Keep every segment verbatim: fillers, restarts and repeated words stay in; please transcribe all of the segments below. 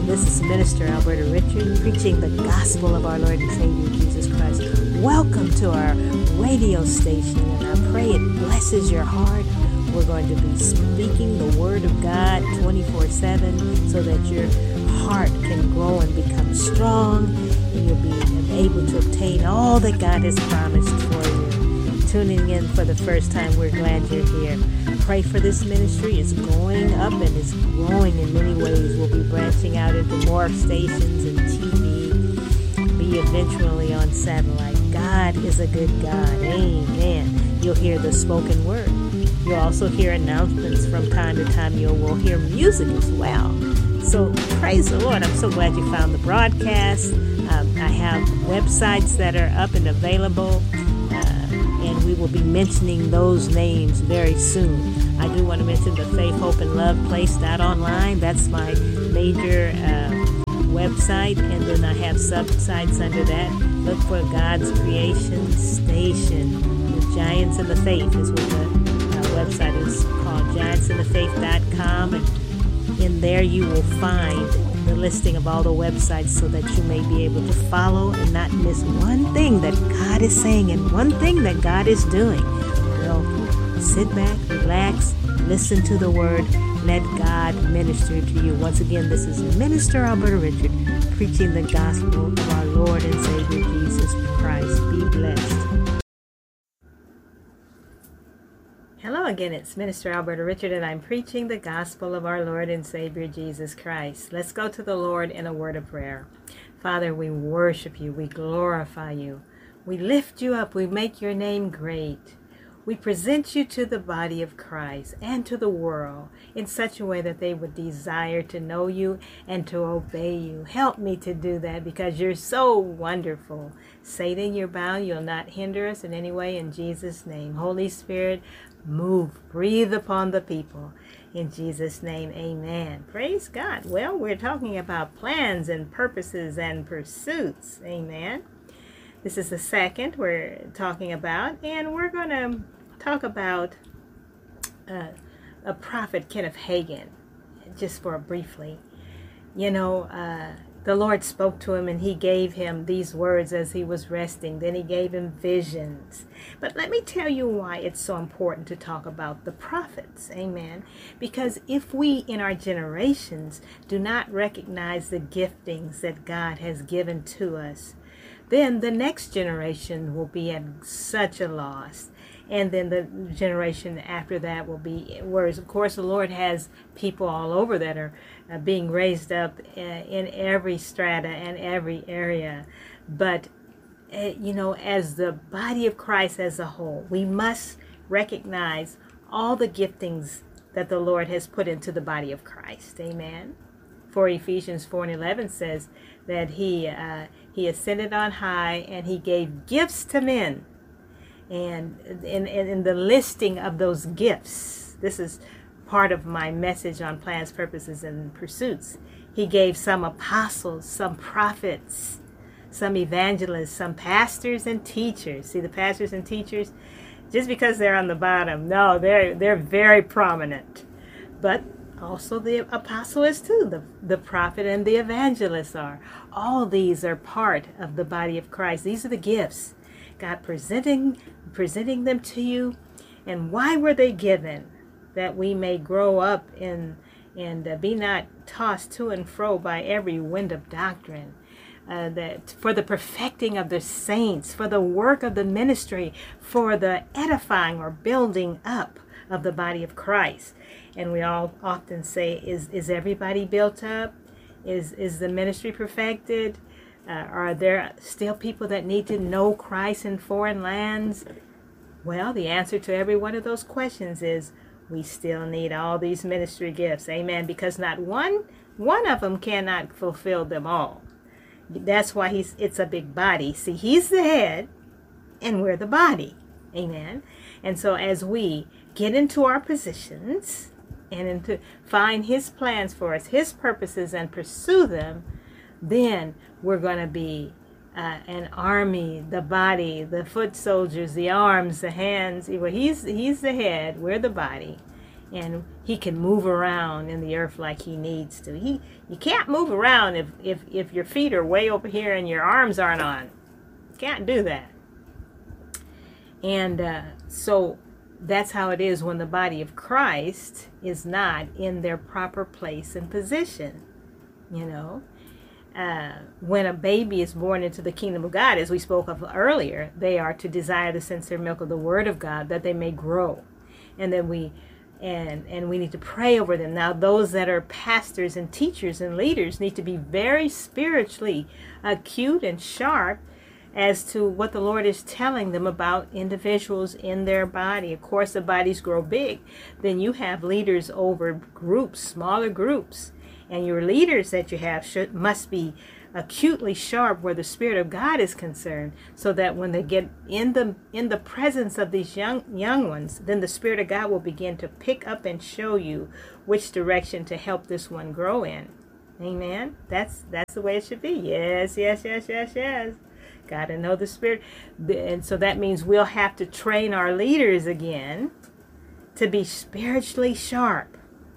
This is Minister Alberta Richard preaching the gospel of our Lord and Savior Jesus Christ. Welcome to our radio station, and I pray it blesses your heart. We're going to be speaking the Word of God twenty-four seven so that your heart can grow and become strong, and you'll be able to obtain all that God has promised for you. Tuning in for the first time, we're glad you're here. Pray for this ministry. It's going up and it's growing in many ways. We'll be branching out into more stations and T V, be eventually on satellite. God is a good God. Amen. You'll hear the spoken word. You'll also hear announcements from time to time. You will hear music as well. So praise the Lord. I'm so glad you found the broadcast. Um, I have websites that are up and available. And we will be mentioning those names very soon. I do want to mention the Faith, Hope, and Love Place dot online. That's my major uh, website. And then I have sub-sites under that. Look for God's Creation Station. The Giants in the Faith is what the uh, website is called, giants in the faith dot com. And in there you will find the listing of all the websites so that you may be able to follow and not miss one thing that God is saying and one thing that God is doing. Well, sit back, relax, listen to the word, let God minister to you. Once again, this is Minister Alberta Richard preaching the gospel of our Lord and Savior Jesus Christ. Be blessed. Hello again, it's Minister Alberta Richard, and I'm preaching the gospel of our Lord and Savior Jesus Christ. Let's go to the Lord in a word of prayer. Father, we worship you, we glorify you, we lift you up, we make your name great. We present you to the body of Christ and to the world in such a way that they would desire to know you and to obey you. Help me to do that because you're so wonderful. Satan, you're bound. You'll not hinder us in any way in Jesus' name. Holy Spirit, move, breathe upon the people. In Jesus' name, amen. Praise God. Well, we're talking about plans and purposes and pursuits. Amen. This is the second we're talking about, and we're going to talk about uh, a prophet, Kenneth Hagin, just for briefly. You know, uh, the Lord spoke to him and he gave him these words as he was resting. Then he gave him visions. But let me tell you why it's so important to talk about the prophets. Amen. Because if we in our generations do not recognize the giftings that God has given to us, then the next generation will be at such a loss. And then the generation after that will be, whereas of course the Lord has people all over that are uh, being raised up uh, in every strata and every area. But, uh, you know, as the body of Christ as a whole, we must recognize all the giftings that the Lord has put into the body of Christ. Amen. For Ephesians four and eleven says that he, uh, he ascended on high and he gave gifts to men. And in, in, in the listing of those gifts, this is part of my message on plans, purposes, and pursuits. He gave some apostles, some prophets, some evangelists, some pastors and teachers. See, the pastors and teachers, just because they're on the bottom, no, they're they're very prominent. But also the apostle is too. The, the prophet and the evangelist are. All these are part of the body of Christ. These are the gifts. God presenting presenting them to you. And why were they given? That we may grow up in and uh, be not tossed to and fro by every wind of doctrine. Uh, that for the perfecting of the saints, for the work of the ministry, for the edifying or building up of the body of Christ. And we all often say, is is everybody built up? Is is the ministry perfected? Uh, are there still people that need to know Christ in foreign lands? Well, the answer to every one of those questions is we still need all these ministry gifts. Amen. Because not one one of them cannot fulfill them all. That's why he's it's a big body. See, he's the head and we're the body. Amen. And so as we get into our positions and into find his plans for us, his purposes, and pursue them, then we're going to be uh, an army, the body, the foot soldiers, the arms, the hands. Well, he's he's the head, we're the body, and he can move around in the earth like he needs to. He you can't move around if if if your feet are way over here and your arms aren't on. You can't do that. And uh, so that's how it is when the body of Christ is not in their proper place and position. You know, uh, when a baby is born into the kingdom of God, as we spoke of earlier, they are to desire the sincere milk of the Word of God, that they may grow. And then we and and we need to pray over them. Now, those that are pastors and teachers and leaders need to be very spiritually acute and sharp as to what the Lord is telling them about individuals in their body. Of course, the bodies grow big. Then you have leaders over groups, smaller groups. And your leaders that you have should must be acutely sharp where the Spirit of God is concerned, so that when they get in the in the presence of these young young ones, then the Spirit of God will begin to pick up and show you which direction to help this one grow in. Amen. That's that's the way it should be. Yes, yes, yes, yes, yes. Got to know the Spirit. And so that means we'll have to train our leaders again to be spiritually sharp.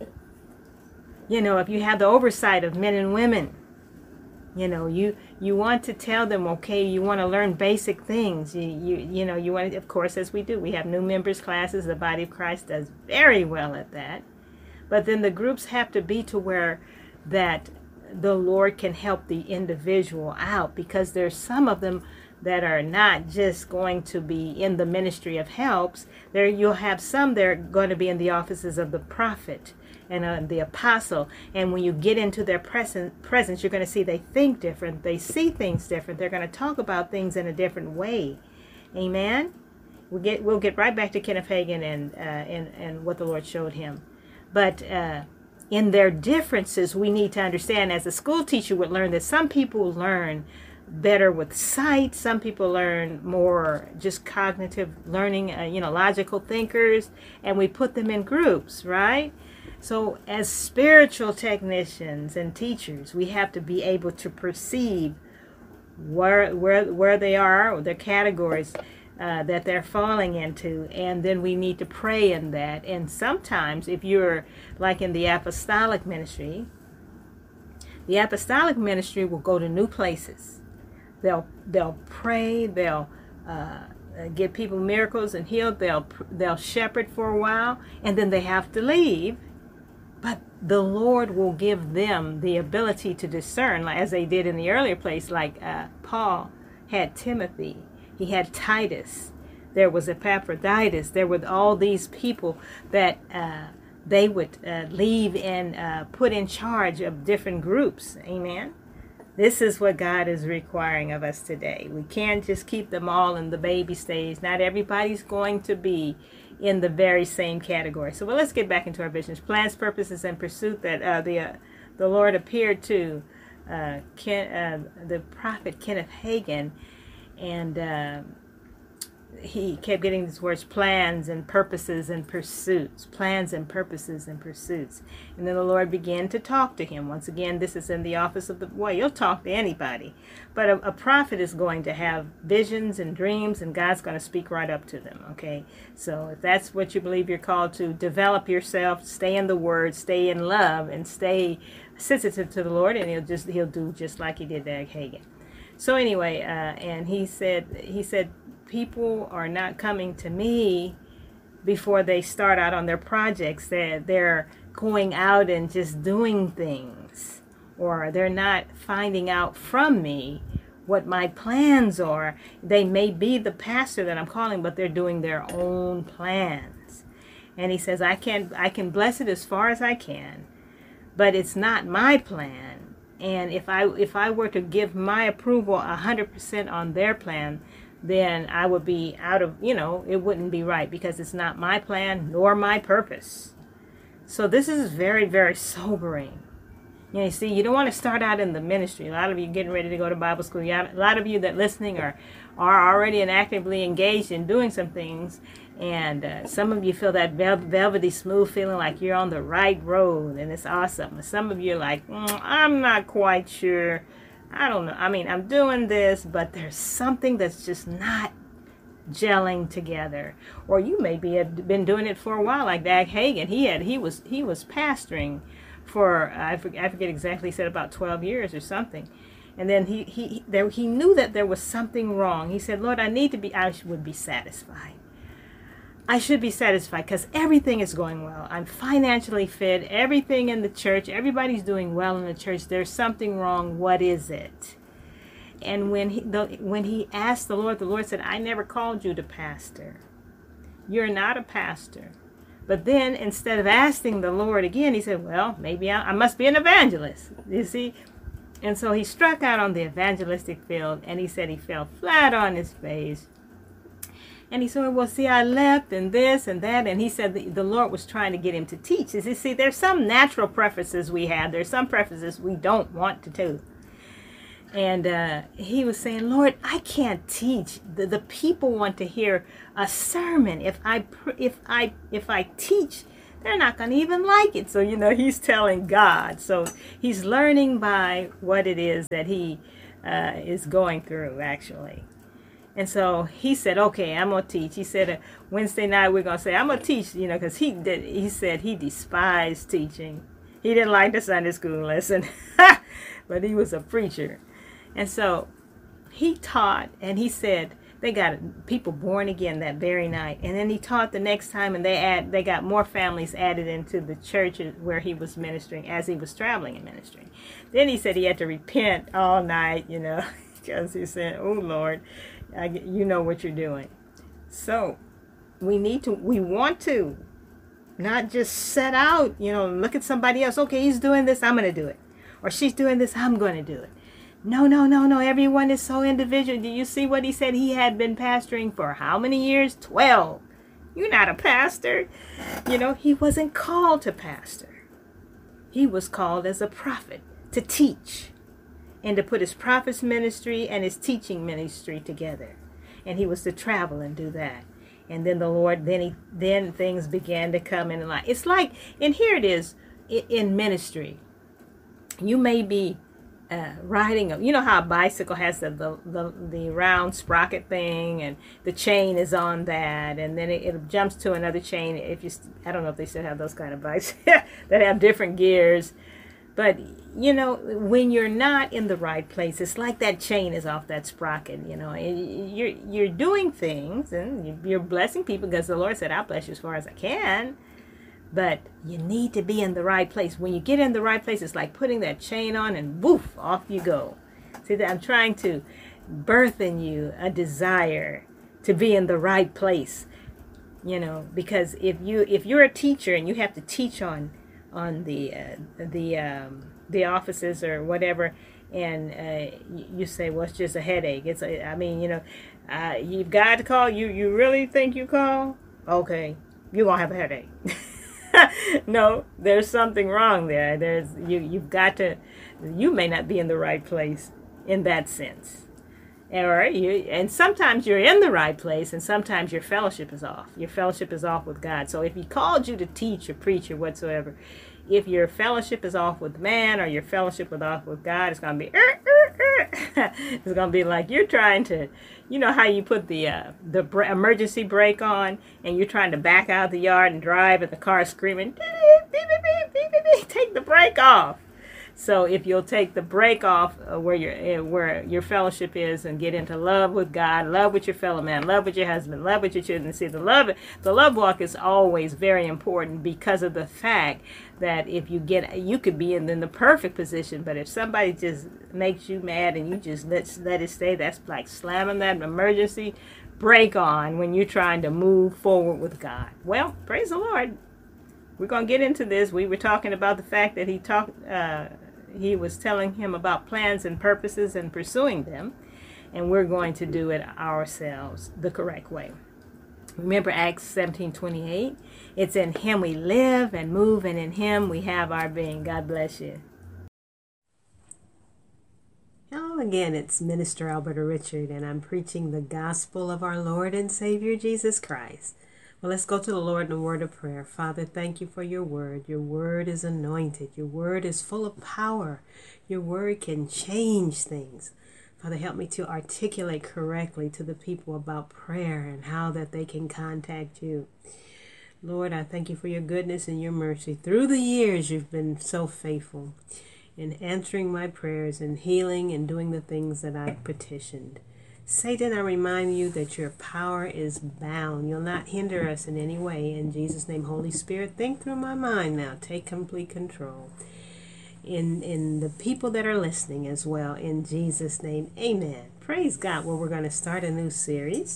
You know, if you have the oversight of men and women, you know, you you want to tell them, okay, you want to learn basic things. You you you know, you want to, of course, as we do, we have new members classes. The body of Christ does very well at that. But then the groups have to be to where that the Lord can help the individual out, because there's some of them that are not just going to be in the ministry of helps. There you'll have some that are going to be in the offices of the prophet and uh, the apostle. And when you get into their presence, presence, you're going to see they think different. They see things different. They're going to talk about things in a different way. Amen. We'll get we'll get right back to Kenneth Hagin and uh, and and what the Lord showed him. But uh, in their differences, we need to understand, as a school teacher would learn, that some people learn better with sight. Some people learn more just cognitive learning, uh, you know, logical thinkers, and we put them in groups, right? So as spiritual technicians and teachers, we have to be able to perceive where where where they are, or their categories uh, that they're falling into, and then we need to pray in that. And sometimes, if you're like in the apostolic ministry, the apostolic ministry will go to new places. They'll they'll pray. They'll uh, give people miracles and heal. They'll they'll shepherd for a while, and then they have to leave. But the Lord will give them the ability to discern, like as they did in the earlier place. Like uh, Paul had Timothy, he had Titus, there was Epaphroditus. There were all these people that uh, they would uh, leave and uh, put in charge of different groups. Amen. This is what God is requiring of us today. We can't just keep them all in the baby stage. Not everybody's going to be in the very same category. So well, let's get back into our visions, plans, purposes, and pursuit that uh, the uh, the Lord appeared to uh, Ken, uh, the prophet Kenneth Hagin, and uh, he kept getting these words: plans and purposes and pursuits, plans and purposes and pursuits. And then the Lord began to talk to him. Once again, this is in the office of the, well, you'll talk to anybody, but a, a prophet is going to have visions and dreams, and God's going to speak right up to them. Okay, so if that's what you believe you're called to, develop yourself, stay in the Word, stay in love, and stay sensitive to the Lord, and he'll just he'll do just like he did to Hagin. So anyway, uh, and he said he said. people are not coming to me before they start out on their projects. They're, they're going out and just doing things, or they're not finding out from me what my plans are. They may be the pastor that I'm calling, but they're doing their own plans. And he says, I can I can bless it as far as I can, but it's not my plan. And if I if I were to give my approval one hundred percent on their plan, then I would be out of, you know, it wouldn't be right, because it's not my plan nor my purpose. So this is very, very sobering. You know, you see, you don't want to start out in the ministry. A lot of you getting ready to go to Bible school. A lot of you that listening are, are already and actively engaged in doing some things. And uh, some of you feel that vel velvety smooth feeling like you're on the right road, and it's awesome. And some of you are like, mm, I'm not quite sure. I don't know. I mean, I'm doing this, but there's something that's just not gelling together. Or you maybe have been doing it for a while, like Dag Hagen. He had he was he was pastoring for I forget, I forget exactly. He said about twelve years or something. And then he he he, there, he knew that there was something wrong. He said, "Lord, I need to be. I would be satisfied. I should be satisfied because everything is going well. I'm financially fit. Everything in the church, everybody's doing well in the church. There's something wrong. What is it?" And when he the, when he asked the Lord, the Lord said, "I never called you to pastor. You're not a pastor." But then instead of asking the Lord again, he said, "Well, maybe I, I must be an evangelist." You see? And so he struck out on the evangelistic field, and he said he fell flat on his face. And he said, "Well, see, I left and this and that." And he said the, the Lord was trying to get him to teach. You see, there's some natural preferences we have. There's some preferences we don't want to do. And uh, he was saying, "Lord, I can't teach. The, the people want to hear a sermon. If I if I if I teach, they're not going to even like it." So, you know, he's telling God. So he's learning by what it is that he uh, is going through, actually. And so he said, "Okay, I'm going to teach." He said, uh, Wednesday night, we're going to say, "I'm going to teach," you know, because he did. He said he despised teaching. He didn't like the Sunday school lesson, but he was a preacher. And so he taught, and he said they got people born again that very night. And then he taught the next time, and they add they got more families added into the church where he was ministering as he was traveling and ministering. Then he said he had to repent all night, you know, because he said, "Oh Lord, I, you know what you're doing." So we need to, we want to not just set out, you know, look at somebody else. Okay, he's doing this, I'm going to do it. Or she's doing this, I'm going to do it. No, no, no, no. Everyone is so individual. Do you see what he said? He had been pastoring for how many years? twelve. You're not a pastor. You know, he wasn't called to pastor. He was called as a prophet to teach and to put his prophet's ministry and his teaching ministry together. And he was to travel and do that. And then the Lord, then he, then things began to come in line. It's like, and here it is in ministry. You may be Uh, riding a, you know how a bicycle has the, the the the round sprocket thing, and the chain is on that, and then it, it jumps to another chain. If you, I don't know if they still have those kind of bikes that have different gears, but you know, when you're not in the right place, it's like that chain is off that sprocket. You know, you're you're doing things and you're blessing people because the Lord said, "I'll bless you as far as I can." But you need to be in the right place. When you get in the right place, it's like putting that chain on and woof, off you go. See, that I'm trying to birth in you a desire to be in the right place. You know, because if you if you're a teacher and you have to teach on on the uh, the um, the offices or whatever, and uh, you say, "Well, it's just a headache." It's a, I mean, you know, uh, you've got to call. You you really think you call? Okay, you're gonna have a headache. No, there's something wrong there. There's you you've got to, you may not be in the right place in that sense. Or you, and sometimes you're in the right place and sometimes your fellowship is off. Your fellowship is off with God. So if he called you to teach or preach or whatsoever, if your fellowship is off with man or your fellowship is off with God, it's going to be er, er, er. It's going to be like you're trying to, you know how you put the uh, the br- emergency brake on and you're trying to back out of the yard and drive and the car is screaming, beep, beep, beep, beep, beep, beep. Take the brake off. So if you'll take the brake off uh, where your uh, where your fellowship is and get into love with God, love with your fellow man, love with your husband, love with your children. See, the love the love walk is always very important because of the fact that if you get, you could be in, in the perfect position, but if somebody just makes you mad and you just let let it stay, that's like slamming that emergency brake on when you're trying to move forward with God. Well, praise the Lord. We're going to get into this. We were talking about the fact that he talked. Uh, he was telling him about plans and purposes and pursuing them, and we're going to do it ourselves the correct way. Remember Acts seventeen twenty-eight. It's in him we live and move, and in him we have our being. God bless you. Hello again. It's Minister Alberta Richard, and I'm preaching the gospel of our Lord and Savior Jesus Christ. Well, let's go to the Lord in a word of prayer. Father, thank you for your word. Your word is anointed. Your word is full of power. Your word can change things. Father, help me to articulate correctly to the people about prayer and how that they can contact you. Lord, I thank you for your goodness and your mercy. Through the years, you've been so faithful in answering my prayers and healing and doing the things that I've petitioned. Satan, I remind you that your power is bound. You'll not hinder us in any way. In Jesus' name, Holy Spirit, think through my mind now. Take complete control. In, in the people that are listening as well. In Jesus' name, amen. Praise God. Well, we're going to start a new series.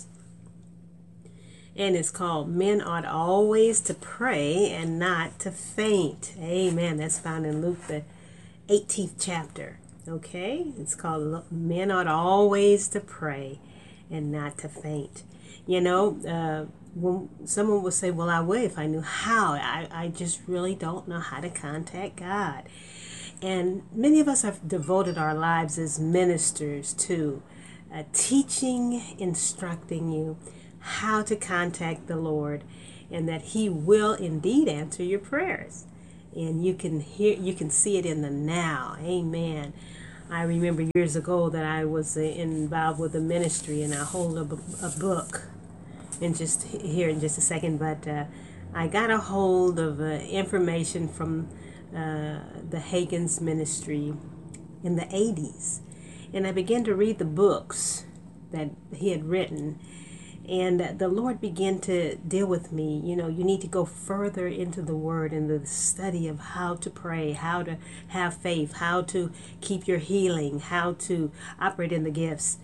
And it's called Men Ought Always to Pray and Not to Faint. Amen. That's found in Luke, the eighteenth chapter. Okay? It's called Men Ought Always to Pray and Not to Faint. You know, uh, when someone will say, well, I would if I knew how. I, I just really don't know how to contact God. And many of us have devoted our lives as ministers to uh, teaching, instructing you how to contact the Lord, and that He will indeed answer your prayers. And you can hear, you can see it in the now. Amen. I remember years ago that I was involved with a ministry, and I hold up a, a book, and just here in just a second, but uh, I got a hold of uh, information from uh, the Hagin's ministry in the eighties, and I began to read the books that he had written. And the Lord began to deal with me. You know, you need to go further into the Word and the study of how to pray, how to have faith, how to keep your healing, how to operate in the gifts.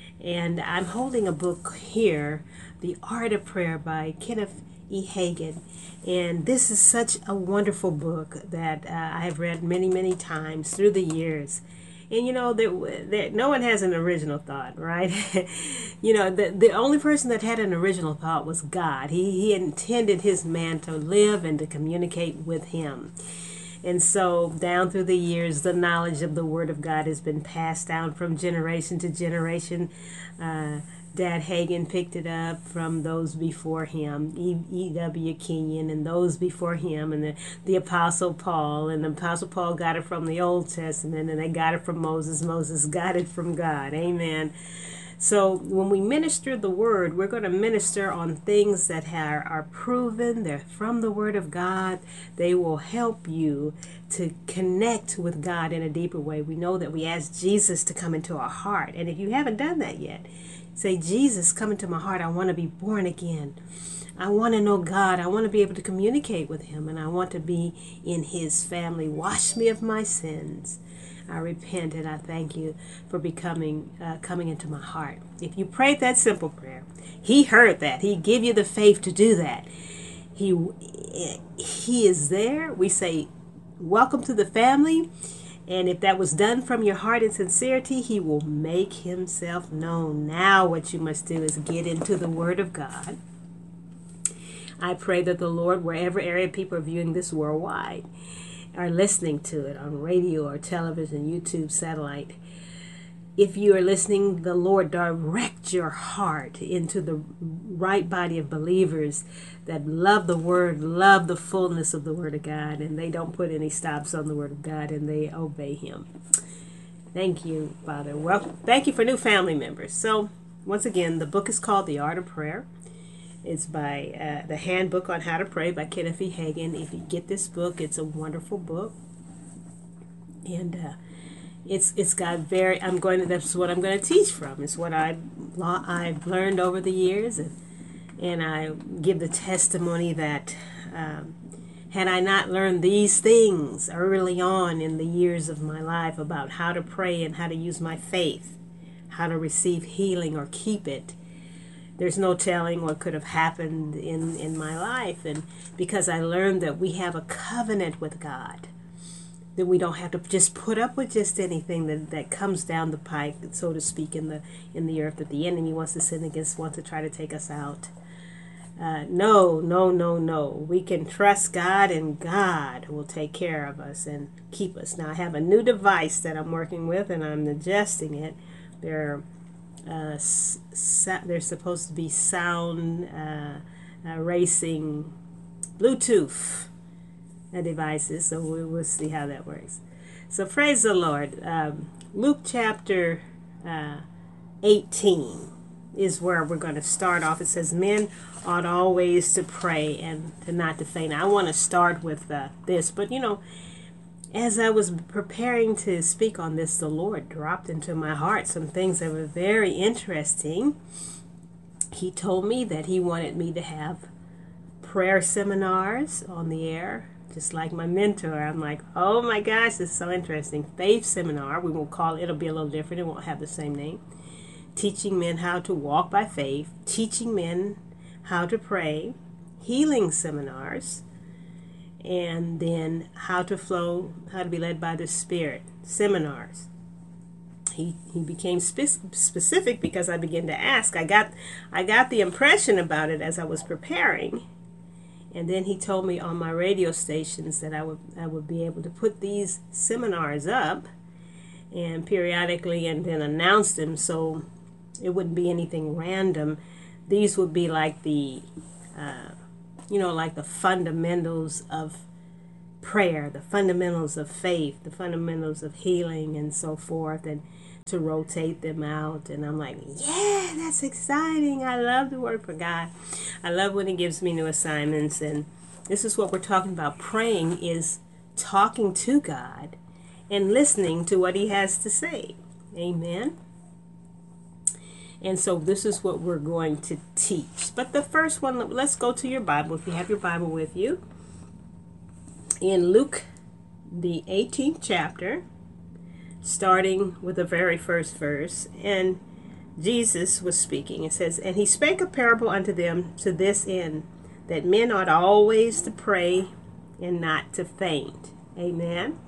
And I'm holding a book here, The Art of Prayer by Kenneth E. Hagin. And this is such a wonderful book that uh, I have read many, many times through the years. And you know, that that no one has an original thought, right? You know, the the only person that had an original thought was God. He he intended his man to live and to communicate with him. And so down through the years, the knowledge of the Word of God has been passed down from generation to generation. Uh, Dad Hagin picked it up from those before him, E W Kenyon and those before him, and the, the Apostle Paul. And the Apostle Paul got it from the Old Testament, and they got it from Moses. Moses got it from God. Amen. So when we minister the Word, we're going to minister on things that are, are proven. They're from the Word of God. They will help you to connect with God in a deeper way. We know that we ask Jesus to come into our heart. And if you haven't done that yet, say, Jesus, come into my heart. I want to be born again. I want to know God. I want to be able to communicate with Him. And I want to be in His family. Wash me of my sins. I repent and I thank you for becoming, uh, coming into my heart. If you prayed that simple prayer, He heard that. He gave you the faith to do that. He, he is there. We say, welcome to the family. And if that was done from your heart and sincerity, He will make Himself known. Now what you must do is get into the Word of God. I pray that the Lord, wherever area people are viewing this worldwide, are listening to it on radio or television, YouTube, satellite. If you are listening, the Lord direct your heart into the right body of believers that love the Word, love the fullness of the Word of God, and they don't put any stops on the Word of God, and they obey Him. Thank you, Father. Well, thank you for new family members. So, once again, the book is called The Art of Prayer. It's by uh, the Handbook on How to Pray by Kenneth E. Hagin. If you get this book, it's a wonderful book, and uh, it's it's got very. I'm going to. That's what I'm going to teach from. It's what I I've learned over the years, and and I give the testimony that um, had I not learned these things early on in the years of my life about how to pray and how to use my faith, how to receive healing or keep it, there's no telling what could have happened in, in my life. And because I learned that we have a covenant with God, that we don't have to just put up with just anything that, that comes down the pike, so to speak, in the in the earth that the enemy wants to sin against, wants to try to take us out. Uh, no, no, no, no. We can trust God, and God will take care of us and keep us. Now, I have a new device that I'm working with, and I'm adjusting it. There Uh, sa- they're supposed to be sound uh, uh, racing Bluetooth uh, devices, so we will see how that works. So praise the Lord. Um, Luke chapter uh, eighteen is where we're going to start off. It says, men ought always to pray and to not to faint. I want to start with uh, this, but you know, as I was preparing to speak on this, the Lord dropped into my heart some things that were very interesting. He told me that he wanted me to have prayer seminars on the air, just like my mentor. I'm like, oh my gosh, this is so interesting. Faith seminar, we won't call it, it'll be a little different, it won't have the same name. Teaching men how to walk by faith, teaching men how to pray, healing seminars, and then how to flow, how to be led by the Spirit seminars. He he became spe- specific because I began to ask. I got I got the impression about it as I was preparing, and then he told me on my radio stations that I would I would be able to put these seminars up, and periodically, and then announce them so it wouldn't be anything random. These would be like the uh, you know, like the fundamentals of prayer, the fundamentals of faith, the fundamentals of healing, and so forth, and to rotate them out. And I'm like, yeah, that's exciting. I love the Word for God. I love when He gives me new assignments. And this is what we're talking about. Praying is talking to God and listening to what He has to say. Amen. And so this is what we're going to teach. But the first one, let's go to your Bible, if you have your Bible with you. In Luke, the eighteenth chapter, starting with the very first verse, and Jesus was speaking. It says, and he spake a parable unto them to this end, that men ought always to pray and not to faint. Amen.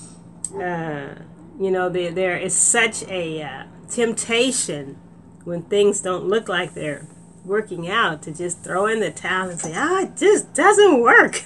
Uh, you know, there, there is such a uh, temptation when things don't look like they're working out to just throw in the towel and say, ah, it just doesn't work.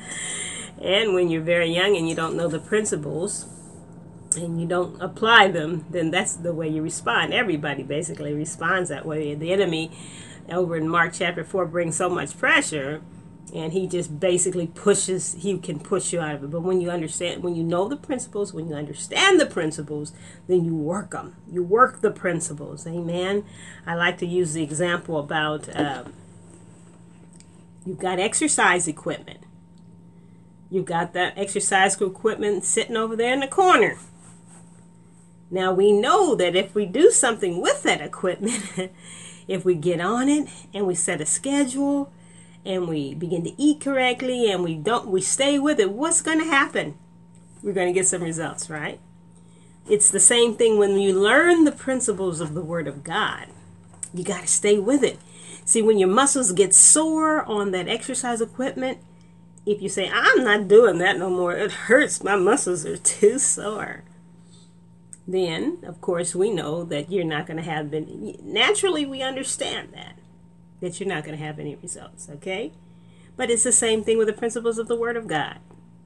And when you're very young and you don't know the principles and you don't apply them, then that's the way you respond. Everybody basically responds that way. The enemy over in Mark chapter four brings so much pressure, and he just basically pushes, he can push you out of it. But when you understand, when you know the principles, when you understand the principles, then you work them. You work the principles. Amen. I like to use the example about um, you've got exercise equipment. You've got that exercise equipment sitting over there in the corner. Now we know that if we do something with that equipment, if we get on it and we set a schedule, and we begin to eat correctly, and we don't, we stay with it, what's going to happen? We're going to get some results, right? It's the same thing when you learn the principles of the Word of God. You got to stay with it. See, when your muscles get sore on that exercise equipment, if you say, I'm not doing that no more, it hurts, my muscles are too sore, then, of course, we know that you're not going to have, been, naturally we understand that. that you're not going to have any results, okay? But it's the same thing with the principles of the Word of God.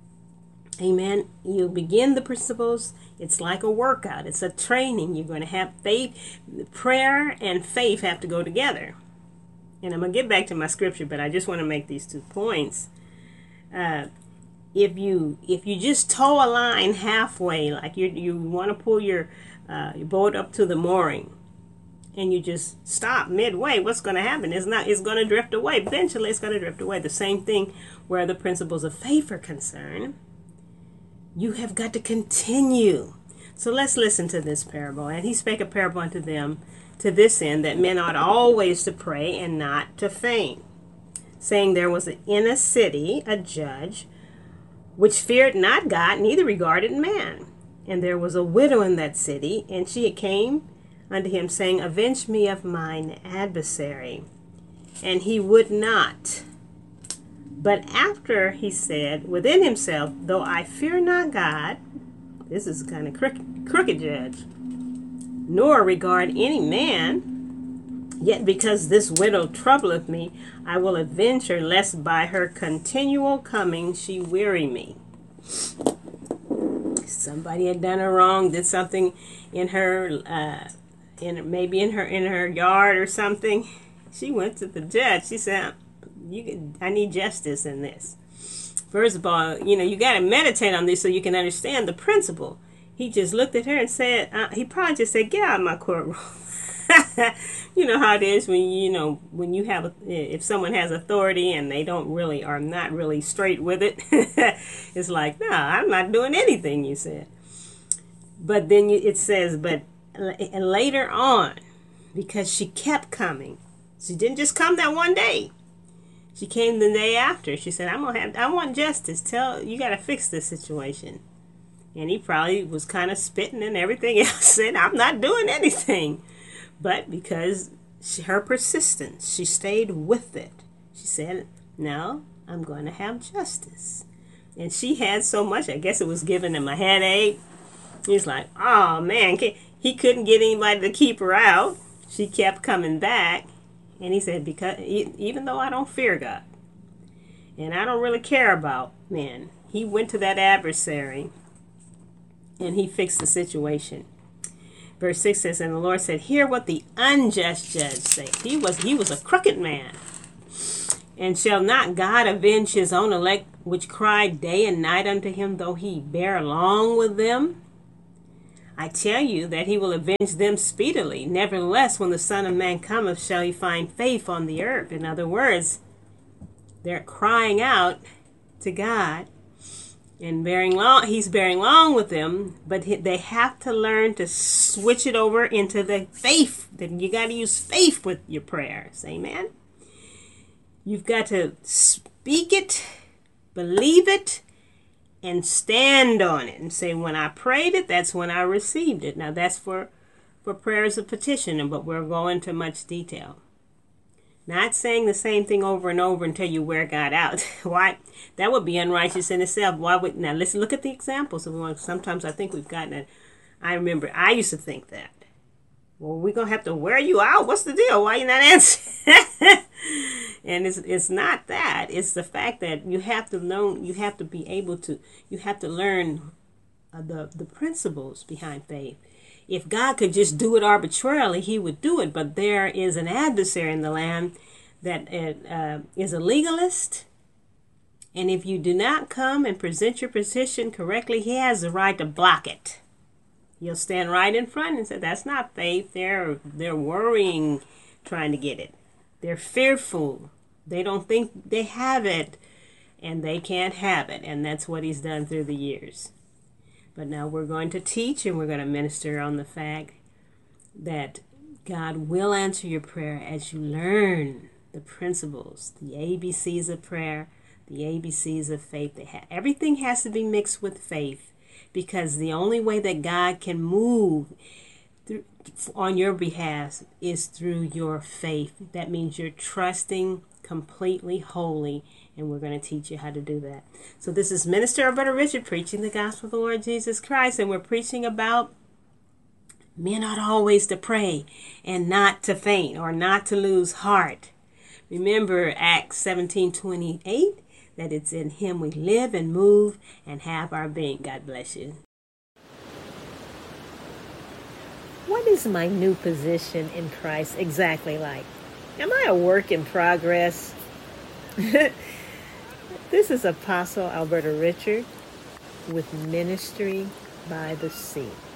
Amen. You begin the principles, it's like a workout. It's a training. You're going to have faith. Prayer and faith have to go together. And I'm going to get back to my scripture, but I just want to make these two points. Uh, if you if you just toe a line halfway, like you you want to pull your, uh, your boat up to the mooring, and you just stop midway, what's going to happen? It's not. It's going to drift away. Eventually, it's going to drift away. The same thing where the principles of faith are concerned. You have got to continue. So let's listen to this parable. And he spake a parable unto them to this end, that men ought always to pray and not to faint, saying, there was in a city a judge, which feared not God, neither regarded man. And there was a widow in that city, and she came unto him, saying, avenge me of mine adversary. And he would not. But after he said within himself, though I fear not God, this is kind of crooked, crooked judge, nor regard any man, yet because this widow troubleth me, I will avenge her, lest by her continual coming she weary me. Somebody had done her wrong, did something in her, uh, in maybe in her in her yard or something. She went to the judge. She said, "You, can, I need justice in this." First of all, you know, you got to meditate on this so you can understand the principle. he just looked at her and said, uh, he probably just said, get out of my courtroom. You know how it is when you know when you have a, if someone has authority and they don't really are not really straight with it. It's like, no, I'm not doing anything, you said. But then you, it says, but and later on, because she kept coming, she didn't just come that one day. She came the day after. She said, I'm gonna have, I want justice. Tell you got to fix this situation. And he probably was kind of spitting and everything else, said, I'm not doing anything. But because she, her persistence, she stayed with it. She said, no, I'm going to have justice. And she had so much, I guess it was giving him a headache. He's like, oh man, he couldn't get anybody to keep her out. She kept coming back. And he said, because even though I don't fear God, and I don't really care about men, he went to that adversary and he fixed the situation. Verse six says, and the Lord said, hear what the unjust judge saith. He was, he was a crooked man. And shall not God avenge his own elect, which cry day and night unto him, though he bear long with them? I tell you that he will avenge them speedily. Nevertheless, when the Son of Man cometh, shall he find faith on the earth? In other words, they're crying out to God. And bearing long, he's bearing long with them, but they have to learn to switch it over into the faith. That you got to use faith with your prayers. Amen. You've got to speak it, believe it, and stand on it. And say, when I prayed it, that's when I received it. Now, that's for, for prayers of petition, but we'll go into much detail. Not saying the same thing over and over until you wear God out. Why? That would be unrighteous in itself. Why would now? Listen, look at the examples. Sometimes I think we've gotten it. I remember I used to think that. Well, we're gonna have to wear you out. What's the deal? Why are you not answering? And it's it's not that. It's the fact that you have to learn. You have to be able to. You have to learn uh, the the principles behind faith. If God could just do it arbitrarily, he would do it. But there is an adversary in the land that uh, is a legalist. And if you do not come and present your position correctly, he has the right to block it. He'll stand right in front and say, that's not faith. They're, they're worrying, trying to get it. They're fearful. They don't think they have it. And they can't have it. And that's what he's done through the years. But now we're going to teach and we're going to minister on the fact that God will answer your prayer as you learn the principles, the A B Cs of prayer, the A B Cs of faith. They have, everything has to be mixed with faith, because the only way that God can move through, on your behalf is through your faith. That means you're trusting completely, wholly, and we're going to teach you how to do that. So this is Minister Alberta Richard preaching the gospel of the Lord Jesus Christ, and we're preaching about men ought always to pray and not to faint or not to lose heart. Remember Acts seventeen twenty-eight, that it's in him we live and move and have our being. God bless you. What is my new position in Christ exactly like? Am I a work in progress? This is Apostle Alberta Richard with Ministry by the Sea.